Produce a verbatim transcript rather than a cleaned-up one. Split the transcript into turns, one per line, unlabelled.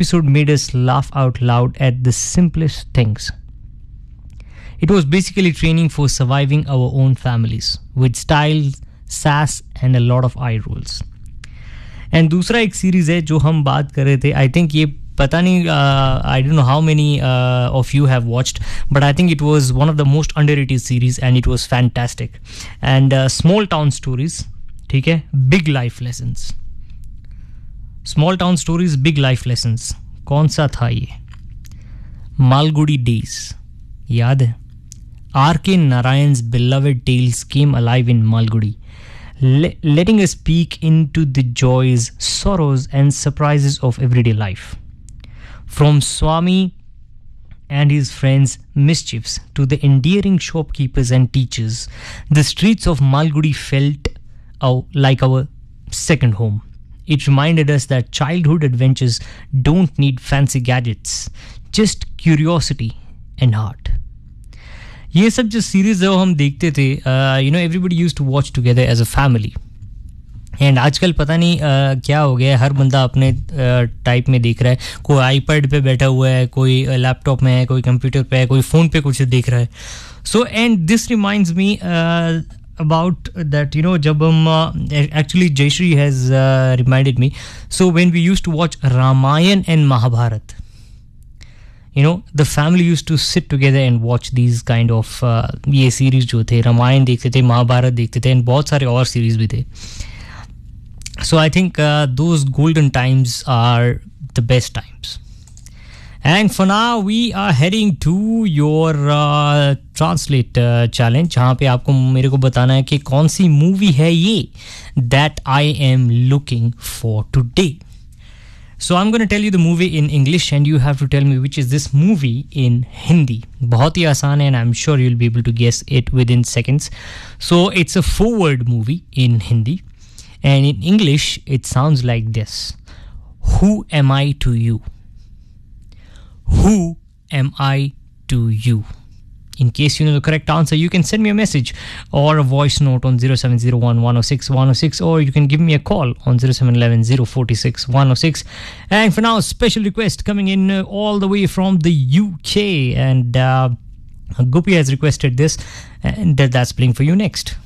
episode made us laugh out loud at the simplest things. It was basically training for surviving our own families with style, sass and a lot of eye rolls. And दूसरा एक series है जो हम बात कर रहे थे. I think ये पता नहीं, I don't know how many of you have watched, but I think it was one of the most underrated series and it was fantastic. And small town stories, ठीक है, big life lessons. Small town stories, big life lessons. कौन सा था ये? Malgudi days, याद है? Are के Narayan's beloved tales came alive in Malgudi, le- letting us peek into the joys, sorrows and surprises of everyday life. From Swami and his friends' mischiefs to the endearing shopkeepers and teachers, the streets of Malgudi felt our, like our second home. It reminded us that childhood adventures don't need fancy gadgets, just curiosity and heart. ये सब जो series है वो हम देखते थे, you know everybody used to watch together as a family. And आजकल पता नहीं uh, क्या हो गया है, हर बंदा अपने टाइप uh, में देख रहा है. कोई आईपैड पे बैठा हुआ है, कोई लैपटॉप में है, कोई कंप्यूटर पे है, कोई फ़ोन पे कुछ देख रहा है. So and this reminds me about that, you know, जब हम uh, actually Jayashree has uh, reminded me. So when we used to watch Ramayan and Mahabharat, you know, the family used to sit together and watch these kind of uh, ये series जो थे, रामायण देखते थे, महाभारत देखते थे, and बहुत सारे और series भी थे. So I think uh, those golden times are the best times. And for now we are heading to your uh, translate uh, challenge, जहाँ पे आपको मेरे को बताना है कि कौन सी मूवी है ये that I am looking for today. So I'm going to tell you the movie in English and you have to tell me which is this movie in Hindi. बहुत ही आसान है and I'm sure you'll be able to guess it within seconds. So it's a four-word movie in Hindi and in English it sounds like this. Who am I to you? Who am I to you? In case you know the correct answer, you can send me a message or a voice note on zero seven zero one one oh six one oh six, or you can give me a call on zero seven one one zero four six one oh six. And for now, special request coming in uh, all the way from the U K, and uh, Guppy has requested this, and that's playing for you next.